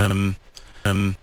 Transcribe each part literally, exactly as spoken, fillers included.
um, um,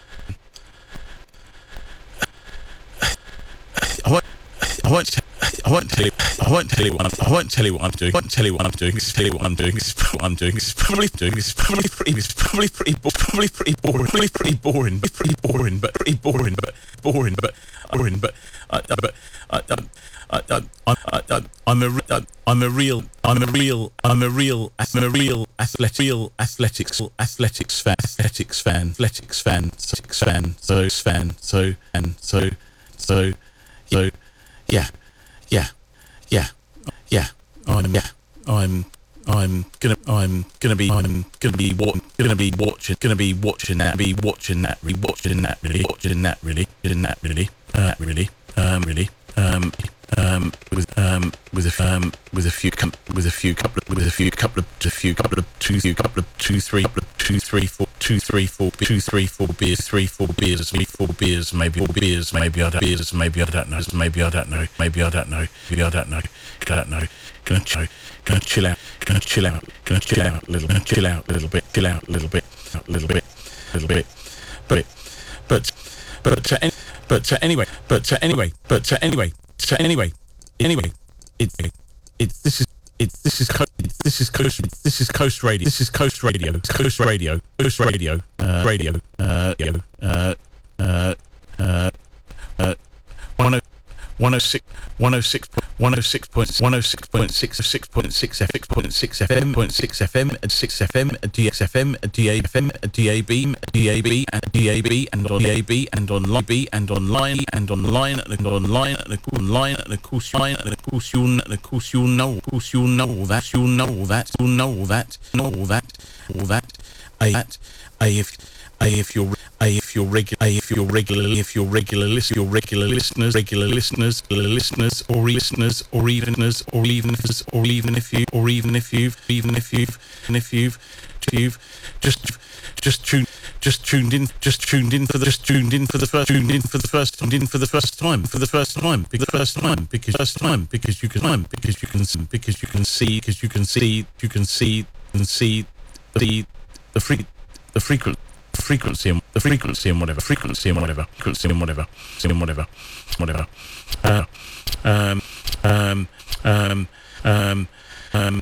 I won't, I won't, t- I won't tell you, I won't tell you what I'm, I won't tell you what I'm doing. I won't tell you what I'm doing. This is tell you what I'm doing. This is what I'm doing. This is probably doing. This is probably pretty. This is probably pretty. Bo- probably pretty boring. Probably pretty boring. But pretty boring. But pretty boring. But boring. But boring. But uh, but uh, um, I, I, I, I, I'm a, re- I'm a real, I'm a real, I'm a real, I'm a real athletic, real athletics, athletics fan, athletics fan, athletics fan, athletics fan, so fan, so and so, so, so, yeah, yeah, yeah, yeah. I'm, yeah, I'm, I'm gonna, I'm gonna be, I'm gonna be, wa- gonna be watching, gonna be watching that, be watching that, re watching that, really, watching that, really, in that, really, uh, really, um, really, um. Um, with um, with a um, with a few com- with a few couple of, with a few couple of a few couple of two few couple of two three couple of two three four two three four two three four beers three four beers three four beers maybe four beers maybe I don't beers maybe I don't know maybe I don't know maybe I don't know maybe I don't know I don't know gonna chill gonna chill out gonna chill out gonna chill out a little gonna chill out a little bit chill out a little bit a little bit a little bit but but but uh, but uh, anyway but uh, anyway but uh, anyway. So anyway, anyway, it's it's this is it's this is co- it's, this is coast this is coast radio this is coast radio coast radio coast radio uh, radio uh radio uh uh uh uh one oh one oh six one oh six one oh six point one oh six point six six point six six point six F M point six F M at six F M at D X F M at D A F M at D A B D A B and D A B and on D A B and online B and online and online and online and online and of course online and of course you and of course you know of course you know that you know that you know that know that all that a that a if a if you're a if you're regular a if you're regularly if you're regular list your regular listeners regular listeners regular listeners or listeners or even as or even if or even if you or even if you've even if you've and if you've you've just just tuned just tuned in just tuned in for the just tuned in for the first tuned in for the first tuned in for the first time for the first time because the first time because first time because you can time because you can because you can see because you can see you can see and see the the free the frequent frequency and the frequency and whatever frequency and whatever frequency and whatever and whatever whatever uh, um um um um um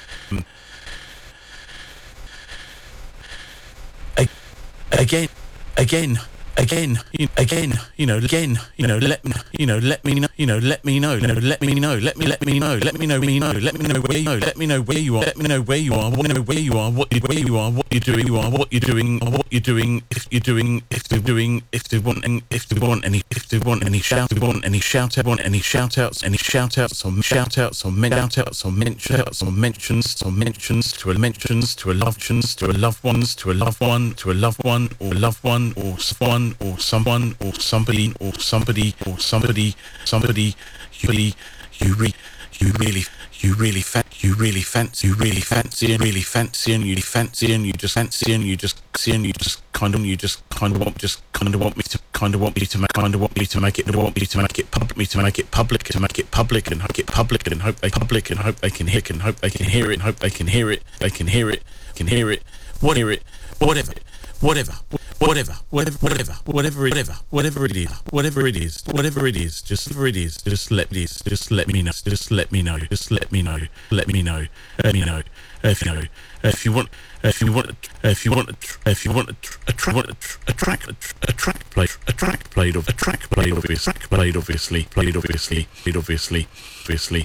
again again again again you know again you know let me you know let me know you know let me know no let me know let me let me know let me know me know let me know where you know let me know where you are let me know where you are what know where you are what you where you are what you're doing you are what you're doing or what you're doing if you're doing if they're doing if they want any if they want any if they want any shout they want any shout out want any shout outs any shout outs or shout outs or men shout outs or mention outs or mentions or mentions to a mentions to a loved ones to a loved ones to a loved one to a loved one or loved one or someone or someone or somebody or somebody or somebody somebody you really you really you really you really fa- you really fancy you really fancy and really fancy and you fancy and you just fancy and you just see and you just kind of you just kind of want just kind of want me to kind of want me to make kind of want me to make it want me to make it public me to make it public to make it public and make it public and hope they public and hope they can hear and hope they can hear it and hope they can hear it they can hear it can hear it what hear it whatever whatever whatever whatever whatever whatever whatever whatever it is whatever it is whatever it is just whatever it is just let me just let me know just let me know just let me know let me know let me know if you know if you want if you want if you want if you want a track a track a track played a track played of a track played obviously track played obviously played obviously played obviously obviously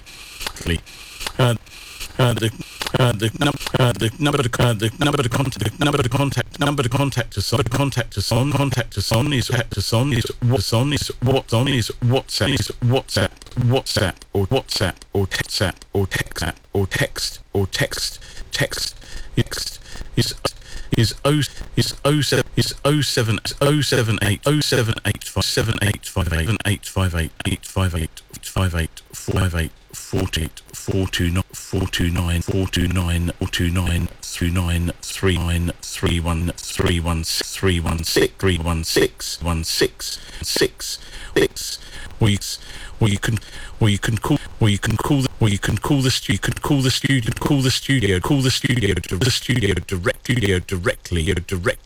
uh Uh, the uh, the number uh, the number to uh, the number to contact the number to contact number to contact us on contact us on contact us on is contact us on is what's on is what's on is WhatsApp is WhatsApp WhatsApp or WhatsApp or TextApp or TextApp or text or text text text is is O is O seven is O seven O seven eight O seven eight five seven eight five eight eight five eight eight five eight five eight five eight four eight four two nine four two nine four two nine four two nine three nine three nine three one three one three one six three one six one six six six weeks or you can or you can call or you can call the or you can call the stu you can call the studio call the studio call the studio the studio direct studio directly direct